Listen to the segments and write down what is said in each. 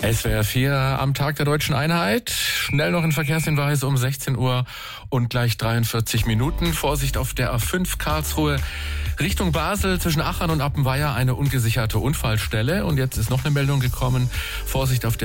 SWR 4 am Tag der Deutschen Einheit. Schnell noch ein Verkehrshinweis um 16 Uhr und gleich 43 Minuten. Vorsicht auf der A5 Karlsruhe Richtung Basel zwischen Achern und Appenweier eine ungesicherte Unfallstelle. Und jetzt ist noch eine Meldung gekommen. Vorsicht auf der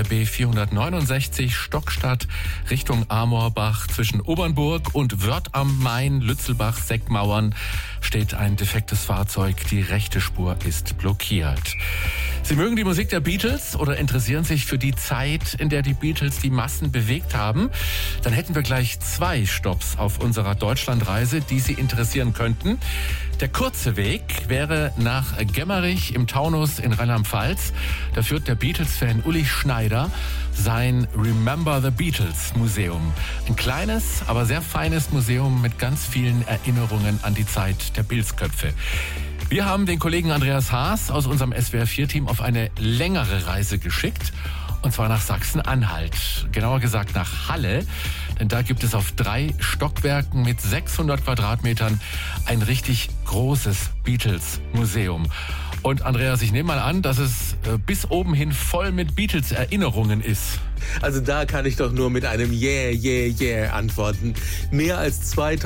B469 Stockstadt Richtung Amorbach zwischen Obernburg und Wörth am Main, Lützelbach, Seckmauern steht ein defektes Fahrzeug. Die rechte Spur ist blockiert. Sie mögen die Musik der Beatles oder interessieren sich für die Zeit, in der die Beatles die Massen bewegt haben? Dann hätten wir gleich 2 Stopps auf unserer Deutschlandreise, die Sie interessieren könnten. Der kurze Weg wäre nach Gemmerich im Taunus in Rheinland-Pfalz. Da führt der Beatles-Fan Uli Schneider sein Remember the Beatles Museum. Ein kleines, aber sehr feines Museum mit ganz vielen Erinnerungen an die Zeit der Pilzköpfe. Wir haben den Kollegen Andreas Haas aus unserem SWR4-Team auf eine längere Reise geschickt. Und zwar nach Sachsen-Anhalt. Genauer gesagt nach Halle. Denn da gibt es auf 3 Stockwerken mit 600 Quadratmetern ein richtig großes Beatles-Museum. Und Andreas, ich nehme mal an, dass es bis oben hin voll mit Beatles-Erinnerungen ist. Also da kann ich doch nur mit einem Yeah, yeah, yeah antworten. Mehr als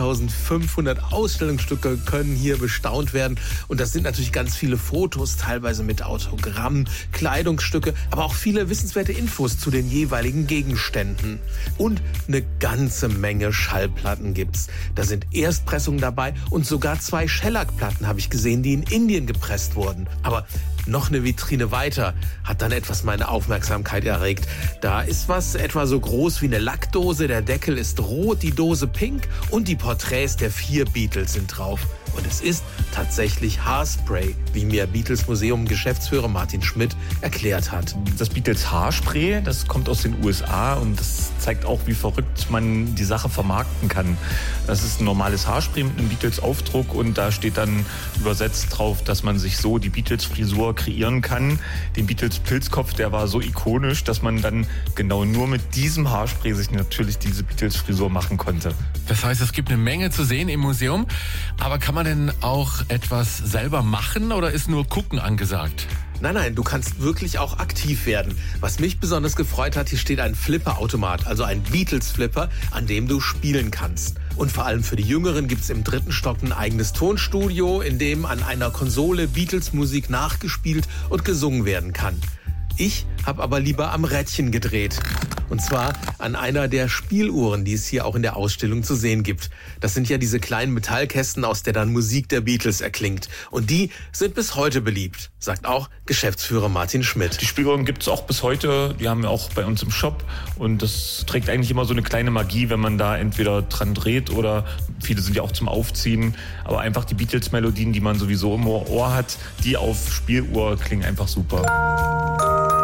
2500 Ausstellungsstücke können hier bestaunt werden. Und das sind natürlich ganz viele Fotos, teilweise mit Autogramm, Kleidungsstücke, aber auch viele wissenswerte Infos zu den jeweiligen Gegenständen. Und eine ganze Menge Schallplatten gibt's. Da sind Erstpressungen dabei und sogar 2 Shellac-Platten habe ich gesehen, die in Indien gepresst wurden. Aber noch eine Vitrine weiter hat dann etwas meine Aufmerksamkeit erregt. Da ist was etwa so groß wie eine Lackdose, der Deckel ist rot, die Dose pink und die Porträts der 4 Beatles sind drauf. Und es ist tatsächlich Haarspray, wie mir Beatles Museum Geschäftsführer Martin Schmidt erklärt hat. Das Beatles Haarspray, das kommt aus den USA und das zeigt auch, wie verrückt man die Sache vermarkten kann. Das ist ein normales Haarspray mit einem Beatles-Aufdruck und da steht dann übersetzt drauf, dass man sich so die Beatles-Frisur kreieren kann. Den Beatles-Pilzkopf, der war so ikonisch, dass man dann genau nur mit diesem Haarspray sich natürlich diese Beatles-Frisur machen konnte. Das heißt, es gibt eine Menge zu sehen im Museum, aber kann man denn auch etwas selber machen oder ist nur gucken angesagt? Nein, du kannst wirklich auch aktiv werden. Was mich besonders gefreut hat, hier steht ein Flipper-Automat, also ein Beatles-Flipper, an dem du spielen kannst. Und vor allem für die Jüngeren gibt's im 3. Stock ein eigenes Tonstudio, in dem an einer Konsole Beatles-Musik nachgespielt und gesungen werden kann. Ich habe aber lieber am Rädchen gedreht. Und zwar an einer der Spieluhren, die es hier auch in der Ausstellung zu sehen gibt. Das sind ja diese kleinen Metallkästen, aus der dann Musik der Beatles erklingt. Und die sind bis heute beliebt, sagt auch Geschäftsführer Martin Schmidt. Die Spieluhren gibt es auch bis heute, die haben wir auch bei uns im Shop. Und das trägt eigentlich immer so eine kleine Magie, wenn man da entweder dran dreht oder viele sind ja auch zum Aufziehen. Aber einfach die Beatles-Melodien, die man sowieso im Ohr hat, die auf Spieluhr klingen einfach super.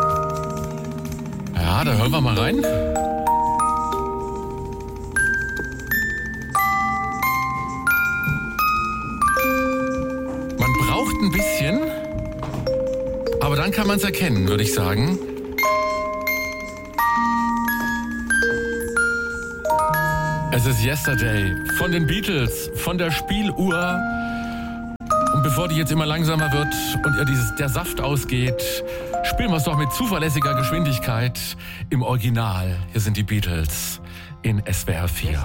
Ja, da hören wir mal rein. Man braucht ein bisschen, aber dann kann man es erkennen, würde ich sagen. Es ist Yesterday von den Beatles, von der Spieluhr. Und bevor die jetzt immer langsamer wird und ihr der Saft ausgeht, spielen wir es doch mit zuverlässiger Geschwindigkeit im Original. Hier sind die Beatles in SWR 4.